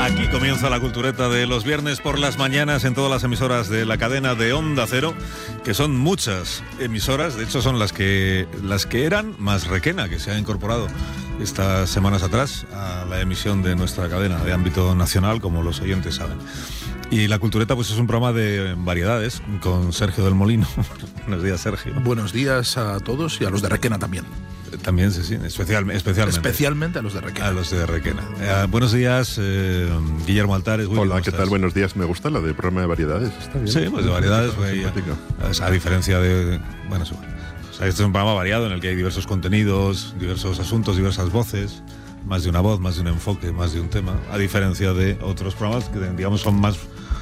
Aquí comienza la cultureta de los viernes por las mañanas en todas las emisoras de la cadena de Onda Cero, que son muchas emisoras, de hecho son las que eran, más Requena, que se ha incorporado estas semanas atrás a la emisión de nuestra cadena de ámbito nacional, como los oyentes saben. Y la cultureta pues es un programa de variedades con Sergio del Molino. Buenos días, Sergio. Buenos días a todos y a los de Requena también. También, sí, especialmente. Especialmente a los de Requena. A los de Requena. Buenos días, Guillermo Altares. Hola, ¿qué tal? Buenos días. Me gusta la de programa de variedades. Está bien. Sí, pues de variedades. A diferencia de... Bueno, este es un programa variado en el que hay diversos contenidos, diversos asuntos, diversas voces, más de una voz, más de un enfoque, más de un tema, a diferencia de otros programas que, digamos, son más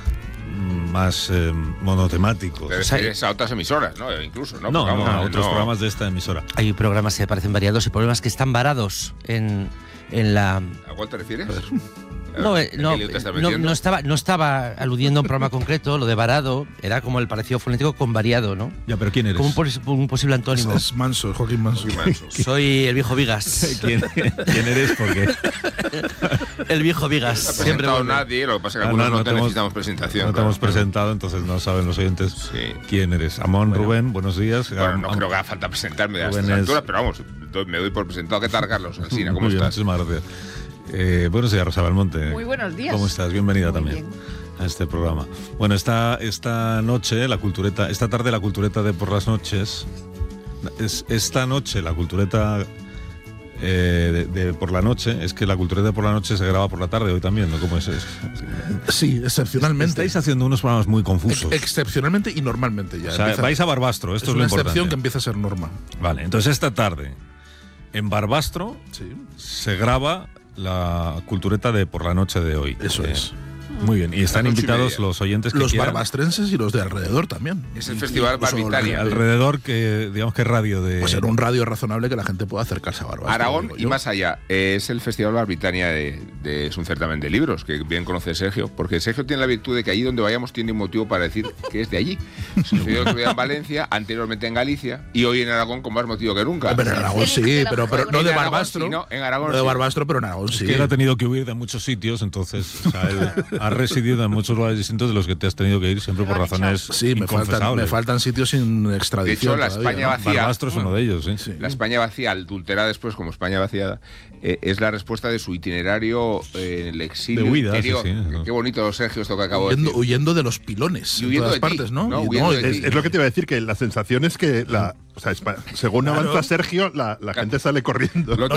monotemáticos. Te refieres a otras emisoras, ¿no? Incluso, ¿no? No, a otros programas de esta emisora. Hay programas que parecen variados y programas que están varados en la... ¿A cuál te refieres? No estaba aludiendo a un programa concreto. Lo de varado era como el parecido fonético con variado, ¿no? Ya, pero ¿quién eres? Como un posible antónimo. Es Manso, Joaquín Manso. Soy el viejo Vigas. ¿Quién eres? ¿Por qué? El viejo Vigas. No ha presentado nadie, lo que pasa es que algunos no necesitamos presentación. No te hemos presentado, entonces no saben los oyentes quién eres. Amón, bueno, Rubén, buenos días. Bueno, no creo que haga falta presentarme a estas alturas, pero vamos, me doy por presentado. ¿Qué tal, Carlos Alsina? ¿Cómo estás? Muchísimas gracias. Buenos días, Rosa Belmonte. Muy buenos días. ¿Cómo estás? Bienvenida Muy también bien. a este programa. Bueno, esta noche, esta tarde la cultureta de por las noches, esta noche la cultureta de por la noche, es que la cultureta de por la noche se graba por la tarde hoy también, ¿no? ¿Cómo es eso? Sí, excepcionalmente. Estáis haciendo unos programas muy confusos. Excepcionalmente y normalmente ya. O sea, vais a Barbastro, esto es lo importante. Es una excepción que empieza a ser norma. Vale, entonces esta tarde en Barbastro se graba la cultureta de por la noche de hoy. Eso es. Muy bien, y están invitados los oyentes que los quieran. barbastrenses y los de alrededor también. Es el Festival Barbitania. Alrededor, que digamos que radio de... Pues en un radio razonable que la gente pueda acercarse a Barbastro. Aragón y más allá. Es el Festival Barbitania es un certamen de libros, que bien conoce Sergio, porque Sergio tiene la virtud de que allí donde vayamos tiene un motivo para decir que es de allí. Sucedió otro día en Valencia, anteriormente en Galicia, y hoy en Aragón con más motivo que nunca. Pero en Aragón sí, pero no de Barbastro. Sí, no, en Aragón no de Barbastro, pero en Aragón sí. Es que él ha tenido que huir de muchos sitios, entonces, o sea, él ha residido en muchos lugares distintos de los que te has tenido que ir siempre por razones inconfesables. Me faltan sitios sin extradición. De hecho, la España vacía. Barbastro es uno de ellos, sí. La España vacía, adulterada después como España vaciada, es la respuesta de su itinerario en el exilio. De huida, interior. sí. Qué bonito, Sergio, esto que acabo de decir. Huyendo de los pilones. Y huyendo en todas de ti, partes, ¿no? huyendo de ti. Es lo que te iba a decir, que la sensación es que según avanza Sergio, la gente sale corriendo. Lo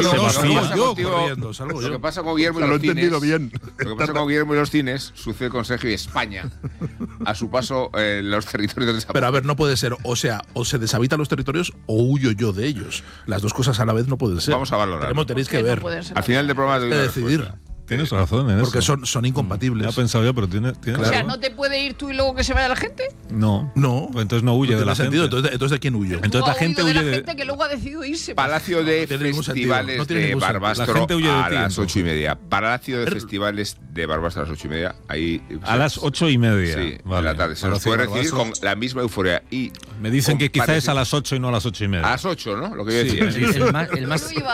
que pasa con Guillermo y lo he los cines. entendido bien. Lo que pasa con Guillermo y los cines sucede con Sergio y España. A su paso en los territorios de Pero a ver, no puede ser, o sea, o se deshabitan los territorios o huyo yo de ellos. Las dos cosas a la vez no pueden ser. Vamos a valorar. Tenéis que ver. Al final del programa Hay que decidir. Tienes razón en eso. Porque son incompatibles. Ya he pensado yo, pero tienes O sea, ¿no te puede ir tú y luego que se vaya la gente? No. Pues entonces no huye de la gente. Entonces, ¿de quién huyo? Entonces la gente huye de la gente que luego ha decidido irse. Palacio de Festivales de Barbastro a las 8:30. Palacio de Festivales de Barbastro a las 8:30. Ahí a las 8:30. Sí, vale. de la tarde. Se nos puede recibir con la misma euforia. Y me dicen que quizá es a las 8 y no a las 8:30. A las 8, ¿no? Lo que yo decía. El más